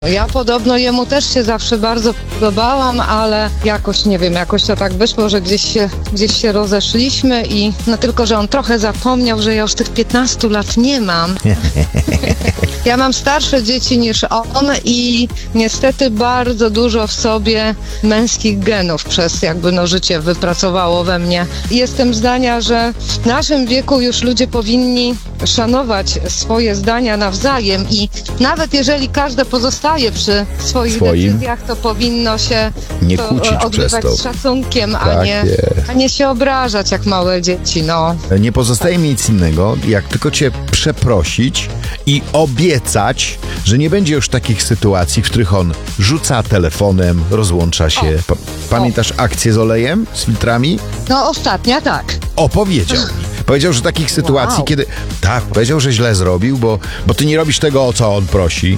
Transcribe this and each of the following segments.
Ja podobno jemu też się zawsze bardzo podobałam, ale jakoś, nie wiem, jakoś to tak wyszło, że gdzieś się rozeszliśmy i no tylko, że on trochę zapomniał, że ja już tych 15 lat nie mam. Ja mam starsze dzieci niż on i niestety bardzo dużo w sobie męskich genów przez życie wypracowało we mnie. Jestem zdania, że w naszym wieku już ludzie powinni szanować swoje zdania nawzajem i nawet jeżeli każde pozostaje przy swoich decyzjach, to powinno się nie to kłócić odbywać przez to. z szacunkiem, Tak a nie się obrażać jak małe dzieci, no. Nie pozostaje mi nic innego, jak tylko cię przeprosić i obiecać, że nie będzie już takich sytuacji, w których on rzuca telefonem, rozłącza się. Pamiętasz akcję z olejem, z filtrami? No ostatnia tak. Opowiedział mi. Powiedział, że takich sytuacji, kiedy... Tak, powiedział, że źle zrobił, bo ty nie robisz tego, o co on prosi.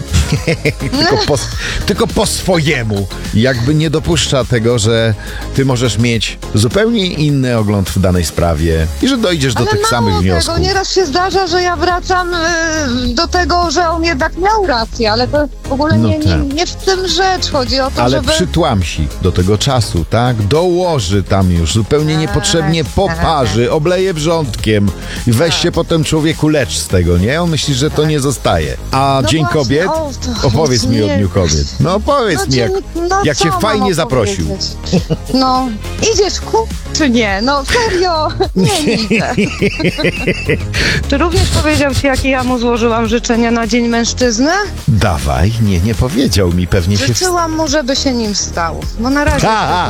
tylko po swojemu. Jakby nie dopuszcza tego, że ty możesz mieć zupełnie inny ogląd w danej sprawie i że dojdziesz do tych samych wniosków. Nieraz się zdarza, że ja wracam do tego, że on jednak miał rację, ale to w ogóle nie w tym rzecz. Chodzi o to, ale żeby... przytłamsi do tego czasu, tak? Dołoży tam już, zupełnie niepotrzebnie poparzy, obleje wrzątkiem i weź się potem człowieku lecz z tego, nie? On myśli, że to nie zostaje. A Dzień właśnie, Kobiet? Opowiedz mi o Dniu Kobiet. No opowiedz mi, jak cię fajnie zaprosił. No, idziesz czy nie? No serio, nie idę. Czy również powiedział ci, jakie ja mu złożyłam życzenia na Dzień Mężczyzny? Dawaj, nie powiedział mi, pewnie się... Życzyłam mu, żeby się nim stał. Bo na razie...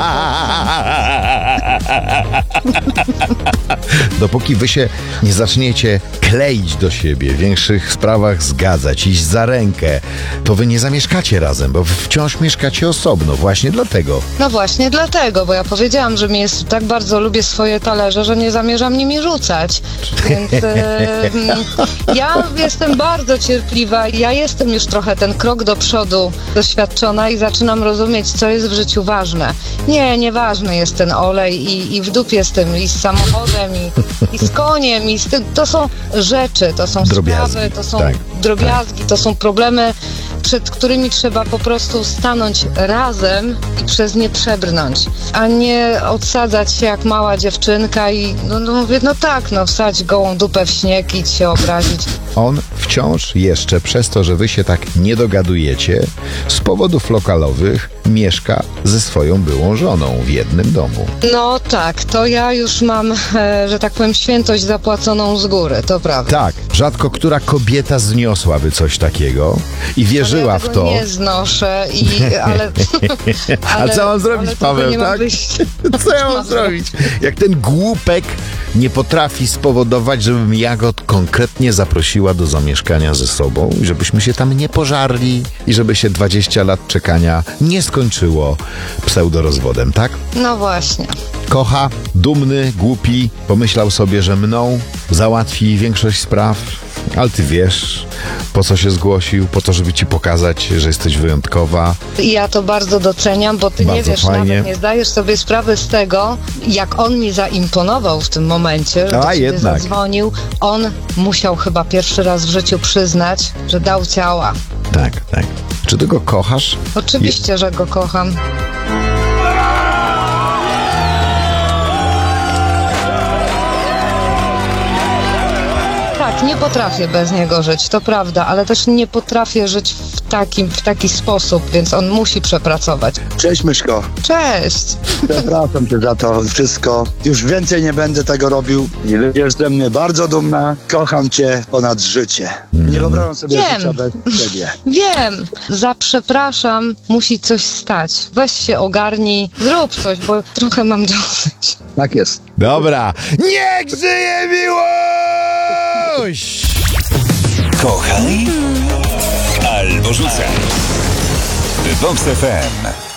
Dopóki wy się nie zaczniecie kleić do siebie, w większych sprawach zgadzać, iść za rękę, to wy nie zamieszkacie razem, bo wy wciąż mieszkacie osobno, właśnie dlatego. No właśnie dlatego, bo ja powiedziałam, że tak bardzo lubię swoje talerze, że nie zamierzam nimi rzucać. Więc ja jestem bardzo cierpliwa. Ja jestem już trochę ten krok do przodu doświadczona i zaczynam rozumieć, co jest w życiu ważne. Nieważny jest ten olej i w dupie z tym, i z samochodem, i z koniem, i z tym. To są rzeczy, to są sprawy, to są drobiazgi, to są problemy, przed którymi trzeba po prostu stanąć razem i przez nie przebrnąć, a nie odsadzać się jak mała dziewczynka i mówię, wsadź gołą dupę w śnieg i się obrazić. On wciąż jeszcze przez to, że wy się tak nie dogadujecie, z powodów lokalowych mieszka ze swoją byłą żoną w jednym domu. No tak, to ja już mam, że tak powiem, świętość zapłaconą z góry, to prawda. Tak, rzadko która kobieta zniosłaby coś takiego i wierzyła w to. Nie znoszę, ale A co mam zrobić, Paweł, tak? Co ja mam zrobić? Jak ten głupek nie potrafi spowodować, żebym ja go konkretnie zaprosiła do zamieszkania ze sobą i żebyśmy się tam nie pożarli i żeby się 20 lat czekania nie skończyło pseudorozwodem, tak? No właśnie. Kocha, dumny, głupi, pomyślał sobie, że mną załatwi większość spraw, ale ty wiesz, po co się zgłosił, po to, żeby ci pokazać, że jesteś wyjątkowa. I ja to bardzo doceniam, bo ty nie wiesz, fajnie. nawet nie zdajesz sobie sprawy z tego, jak on mi zaimponował w tym momencie, że do ciebie zadzwonił. On musiał chyba pierwszy raz w życiu przyznać, że dał ciała. Tak. Czy ty go kochasz? Oczywiście, że go kocham. Tak, nie potrafię bez niego żyć, to prawda, ale też nie potrafię żyć w taki sposób, więc on musi przepracować. Cześć, Myszko. Cześć. Przepraszam cię za to wszystko. Już więcej nie będę tego robił. Jest ze mnie bardzo dumna. Kocham cię ponad życie. Nie wyobrażam sobie życia bez ciebie. Wiem. Za przepraszam musi coś stać. Weź się ogarnij, zrób coś, bo trochę mam dosyć. Tak jest. Dobra. Niech żyje miłość! Kochaj albo rzucaj. Vox FM.